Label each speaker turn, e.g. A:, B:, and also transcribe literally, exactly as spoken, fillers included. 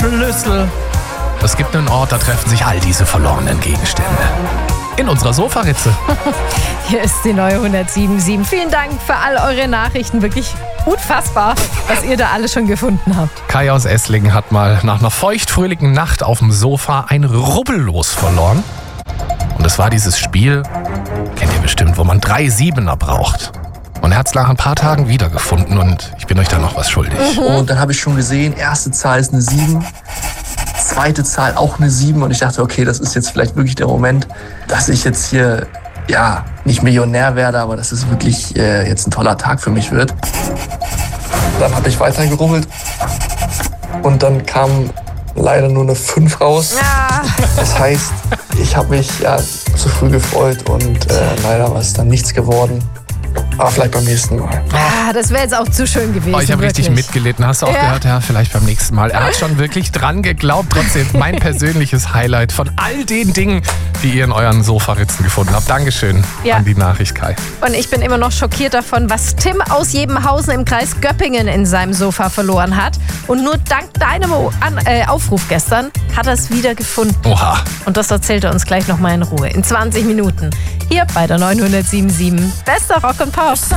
A: Schlüssel. Es gibt einen Ort, da treffen sich all diese verlorenen Gegenstände. In unserer Sofaritze.
B: Hier ist die neue hundertsieben Komma sieben. Vielen Dank für all eure Nachrichten. Wirklich unfassbar, was ihr da alle schon gefunden habt.
A: Kai aus Esslingen hat mal nach einer feuchtfröhlichen Nacht auf dem Sofa ein Rubbellos verloren. Und es war dieses Spiel, kennt ihr bestimmt, wo man drei Siebener braucht. Und er hat es nach ein paar Tagen wiedergefunden und ich bin euch da noch was schuldig.
C: Mhm. Und dann habe ich schon gesehen, erste Zahl ist eine sieben, zweite Zahl auch eine sieben. Und ich dachte, okay, das ist jetzt vielleicht wirklich der Moment, dass ich jetzt hier, ja, nicht Millionär werde, aber dass es wirklich äh, jetzt ein toller Tag für mich wird. Dann habe ich weiter gerubbelt und dann kam leider nur eine fünf raus.
B: Ja.
C: Das heißt, ich habe mich ja zu früh gefreut und äh, leider war es dann nichts geworden. Aber vielleicht beim nächsten Mal.
B: Ah, das wäre jetzt auch zu schön gewesen.
A: Oh, ich habe richtig
B: wirklich.
A: mitgelitten. Hast du auch
B: Ja.
A: gehört? Ja, vielleicht beim nächsten Mal. Er hat schon wirklich dran geglaubt. Trotzdem mein persönliches Highlight von all den Dingen, die ihr in euren Sofaritzen gefunden habt. Dankeschön
B: Ja.
A: an die Nachricht, Kai.
B: Und ich bin immer noch schockiert davon, was Tim aus Jebenhausen im Kreis Göppingen in seinem Sofa verloren hat. Und nur dank deinem An- äh, Aufruf gestern hat er es wieder gefunden.
A: Oha.
B: Und das erzählt er uns gleich nochmal in Ruhe. In zwanzig Minuten. Hier bei der neuen hundertsieben Komma sieben. Bester Rock und Pop.